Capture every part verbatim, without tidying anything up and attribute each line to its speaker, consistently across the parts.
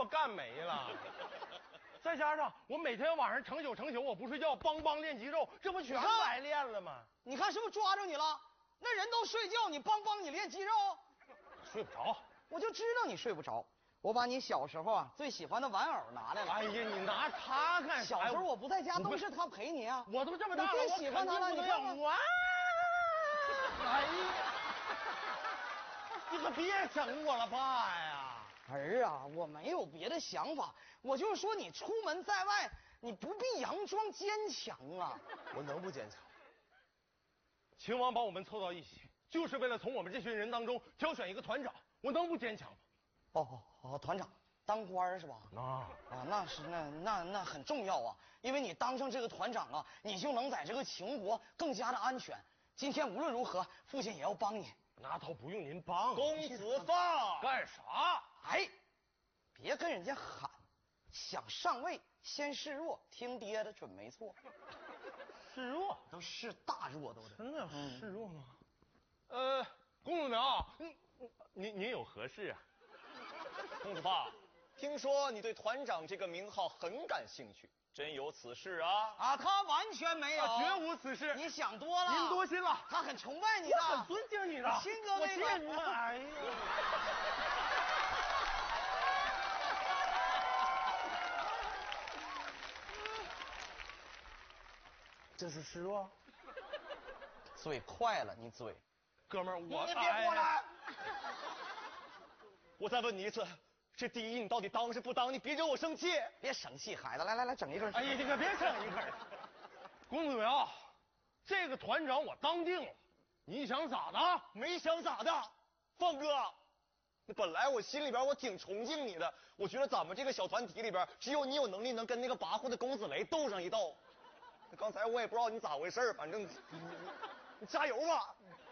Speaker 1: 干没了。再加上我每天晚上成宿成宿我不睡觉，梆梆练肌肉，这不全白练了吗？
Speaker 2: 你看是不是抓着你了？那人都睡觉，你梆梆你练肌肉，
Speaker 1: 睡不着。
Speaker 2: 我就知道你睡不着。我把你小时候啊最喜欢的玩偶拿来了。
Speaker 1: 哎呀，你拿它干啥？
Speaker 2: 小时候我不在家，都是他陪你啊。
Speaker 1: 我都这么大了，
Speaker 2: 你最喜欢他了，你看看。
Speaker 1: 哇！哎呀，你可别整我了，爸呀！
Speaker 2: 儿啊，我没有别的想法，我就是说你出门在外，你不必佯装坚强啊。
Speaker 1: 我能不坚强？秦王把我们凑到一起，就是为了从我们这群人当中挑选一个团长，我能不坚强吗？
Speaker 2: 哦哦哦，团长当官是吧？
Speaker 1: 啊
Speaker 2: 啊，那是那那那很重要啊，因为你当上这个团长啊，你就能在这个秦国更加的安全。今天无论如何，父亲也要帮你。
Speaker 1: 那倒不用您帮，
Speaker 3: 公子放
Speaker 1: 干啥？
Speaker 2: 哎，别跟人家喊，想上位先示弱，听爹的准没错。
Speaker 1: 示弱
Speaker 2: 都是大弱都得。
Speaker 1: 真的示弱吗？嗯、呃，公子苗，您您您有何事啊？
Speaker 3: 公子放，听说你对团长这个名号很感兴趣，真有此事啊？
Speaker 2: 啊，他完全没有，
Speaker 1: 啊、绝无此事。
Speaker 2: 你想多了，
Speaker 1: 您多心了。
Speaker 2: 他很崇拜你的，
Speaker 1: 我很尊敬你的，
Speaker 2: 亲哥那个。
Speaker 1: 我敬你。哎呀，这是示弱？
Speaker 2: 嘴快了，你嘴。
Speaker 1: 哥们儿，我
Speaker 2: 你别过来。
Speaker 3: 我再问你一次，这第一你到底当是不当？你别惹我生气。
Speaker 2: 别生气，孩子，来来来，整一根。
Speaker 1: 哎呀，你可别整一根。公子苗，这个团长我当定了，你想咋的？
Speaker 3: 没想咋的，放哥。那本来我心里边我挺崇敬你的，我觉得咱们这个小团体里边，只有你有能力能跟那个跋扈的公子雷斗上一斗。那刚才我也不知道你咋回事，反正你你你加油吧。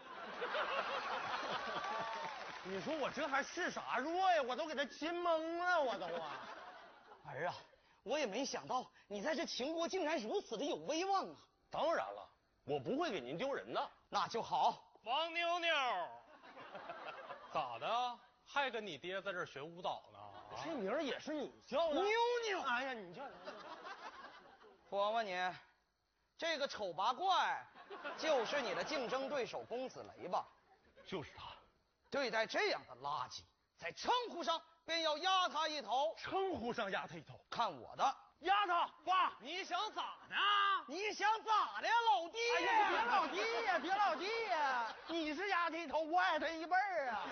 Speaker 1: 你说我这还示啥弱呀？我都给他亲懵了，我都啊！
Speaker 2: 儿啊，我也没想到你在这秦国竟然如此的有威望啊！
Speaker 1: 当然了，我不会给您丢人的。
Speaker 2: 那就好。
Speaker 4: 王妞妞，咋的？还跟你爹在这儿学舞蹈呢？
Speaker 1: 这名儿也是你叫的？
Speaker 2: 妞妞，
Speaker 1: 哎呀，你叫什么？
Speaker 2: 我问你，这个丑八怪就是你的竞争对手公子雷吧？
Speaker 1: 就是他。
Speaker 2: 对待这样的垃圾，在称呼上便要压他一头。
Speaker 1: 称呼上压他一头，
Speaker 2: 看我的，
Speaker 1: 压他！爸，
Speaker 4: 你想咋的？
Speaker 2: 你想咋的呀，老弟？
Speaker 1: 哎呀，别老弟呀，别老弟呀！你是压他一头，我矮他一辈儿啊！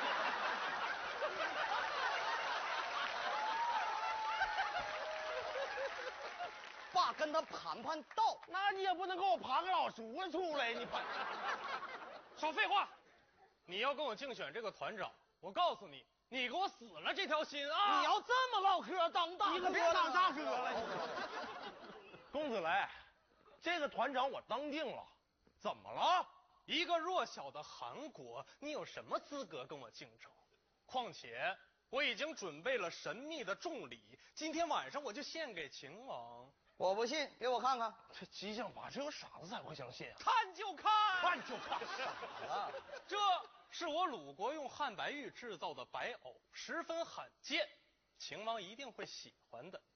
Speaker 2: 爸跟他盘盘道，
Speaker 1: 那你也不能给我盘个老叔子出来，你盘。
Speaker 4: 少废话！你要跟我竞选这个团长，我告诉你，你给我死了这条心啊！
Speaker 2: 你要这么唠嗑，当大哥，
Speaker 1: 你可别当大哥了。公子雷，这个团长我当定了，怎么了？
Speaker 4: 一个弱小的韩国，你有什么资格跟我竞争？况且我已经准备了神秘的重礼，今天晚上我就献给秦王。
Speaker 2: 我不信，给我看看。
Speaker 1: 这激将法，只有傻子才会相信啊！
Speaker 4: 看就看，
Speaker 1: 看就看，
Speaker 2: 傻了。
Speaker 4: 这是我鲁国用汉白玉制造的白藕，十分罕见，秦王一定会喜欢的。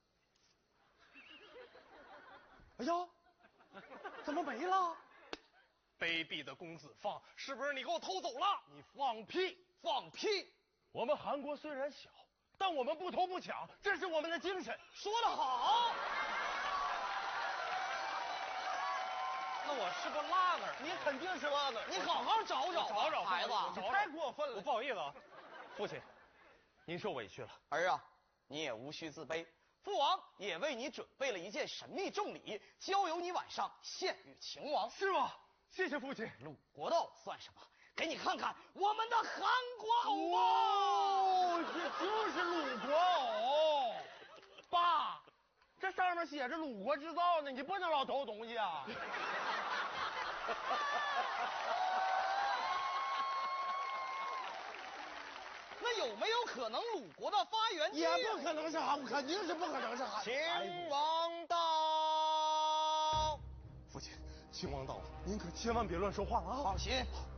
Speaker 1: 哎呀，怎么没了？
Speaker 4: 卑鄙的公子放，是不是你给我偷走了？
Speaker 1: 你放屁！
Speaker 2: 放屁！
Speaker 1: 我们韩国虽然小，但我们不偷不抢，这是我们的精神。
Speaker 2: 说得好。
Speaker 4: 那我是不是落那儿？
Speaker 1: 你肯定是落那儿。
Speaker 2: 你好好找找，
Speaker 4: 找找
Speaker 2: 孩子，
Speaker 4: 找找
Speaker 1: 太过分了。
Speaker 4: 我不好意思啊，
Speaker 1: 父亲，您受委屈了。
Speaker 2: 儿啊，你也无需自卑，父王也为你准备了一件神秘重礼，交由你晚上献与秦王。
Speaker 1: 是吗？谢谢父亲。
Speaker 2: 鲁国的藕算什么？给你看看我们的韩国藕吧。
Speaker 1: 哦，这就是鲁国藕。爸，这上面写着鲁国制造呢，你不能老偷东西啊。
Speaker 2: 那有没有可能鲁国的发源地？
Speaker 1: 也不可能是韩，肯定是不可能是韩。
Speaker 3: 秦王到。
Speaker 1: 父亲，秦王到了，您可千万别乱说话了啊！
Speaker 2: 放心，